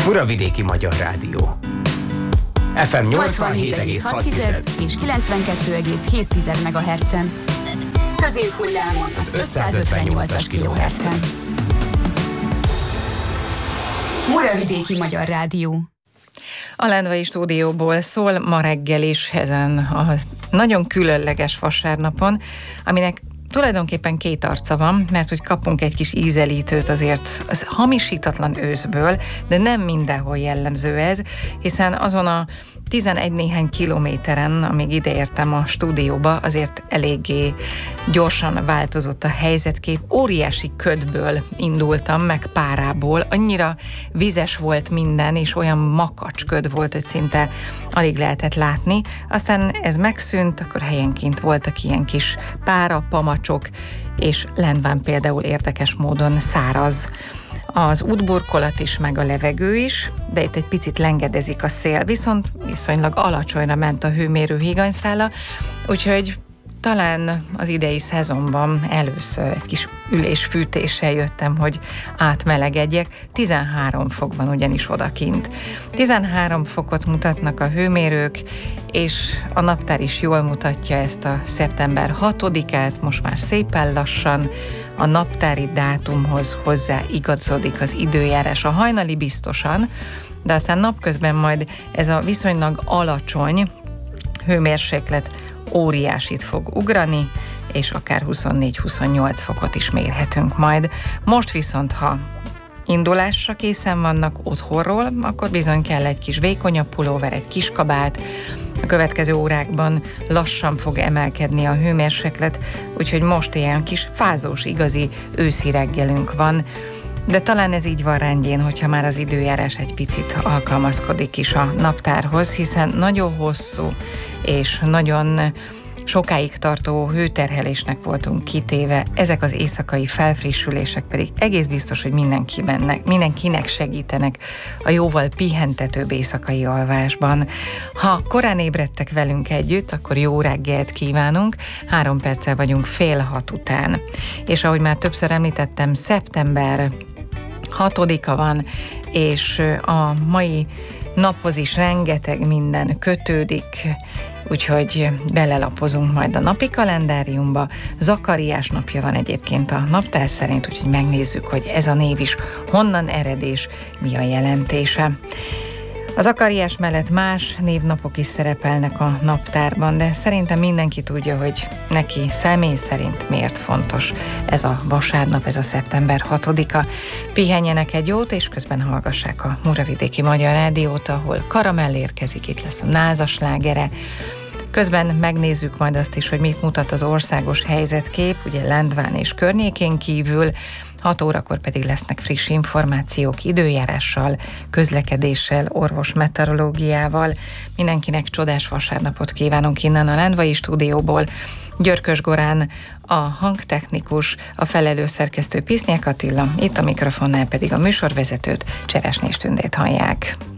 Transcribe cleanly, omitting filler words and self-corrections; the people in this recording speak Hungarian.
Muravidéki Magyar Rádió. FM 87,6 és 92,7 MHz-en. Középhullámon az 558-as kHz-en. Muravidéki Magyar Rádió. A Lendvai stúdióból szól ma reggel is ezen a nagyon különleges vasárnapon, aminek tulajdonképpen két arca van, mert hogy kapunk egy kis ízelítőt azért az hamisítatlan őszből, de nem mindenhol jellemző ez, hiszen azon a 11 néhány kilométeren, amíg ideértem a stúdióba, azért eléggé gyorsan változott a helyzetkép. Óriási ködből indultam, meg párából. Annyira vizes volt minden, és olyan makacs köd volt, hogy szinte alig lehetett látni. Aztán ez megszűnt, akkor helyenként voltak ilyen kis pára, pamacsok, és Lendván például érdekes módon száraz. Az útburkolat is, meg a levegő is, de itt egy picit lengedezik a szél, viszont viszonylag alacsonyra ment a hőmérő higanyszála, úgyhogy talán az idei szezonban először egy kis ülésfűtéssel jöttem, hogy átmelegedjek. 13 fok van ugyanis odakint. 13 fokot mutatnak a hőmérők, és a naptár is jól mutatja ezt a szeptember 6-át, most már szépen lassan a naptári dátumhoz hozzáigazodik az időjárás. A hajnali biztosan, de aztán napközben majd ez a viszonylag alacsony hőmérséklet óriásit fog ugrani, és akár 24-28 fokot is mérhetünk majd. Most viszont, ha indulásra készen vannak otthonról, akkor bizony kell egy kis vékonyabb pulóver, egy kis kabát. A következő órákban lassan fog emelkedni a hőmérséklet, úgyhogy most ilyen kis fázós, igazi őszi reggelünk van. De talán ez így van rendjén, hogyha már az időjárás egy picit alkalmazkodik is a naptárhoz, hiszen nagyon hosszú és nagyon sokáig tartó hőterhelésnek voltunk kitéve, ezek az éjszakai felfrissülések pedig egész biztos, hogy mindenkinek segítenek a jóval pihentetőbb éjszakai alvásban. Ha korán ébredtek velünk együtt, akkor jó reggelt kívánunk, 3 perccel vagyunk 5:30 után. És ahogy már többször említettem, szeptember 6-a van, és a mai naphoz is rengeteg minden kötődik, úgyhogy belelapozunk majd a napi kalendáriumba. Zakariás napja van egyébként a naptár szerint, úgyhogy megnézzük, hogy ez a név is honnan ered és mi a jelentése. A Zakariás mellett más névnapok is szerepelnek a naptárban, de szerintem mindenki tudja, hogy neki személy szerint miért fontos ez a vasárnap, ez a szeptember 6-a. Pihenjenek egy jót, és közben hallgassák a Muravidéki Magyar Rádiót, ahol Karamell érkezik, itt lesz a Náza slágere. Közben megnézzük majd azt is, hogy mit mutat az országos helyzetkép, ugye Lendván és környékén kívül. 6 órakor pedig lesznek friss információk időjárással, közlekedéssel, orvosmeteorológiával. Mindenkinek csodás vasárnapot kívánunk innen a Lendvai stúdióból. Györkös Gorán a hangtechnikus, a felelős szerkesztő Pisznyák Attila, itt a mikrofonnál pedig a műsorvezetőt, Cseresnés Tündét hallják.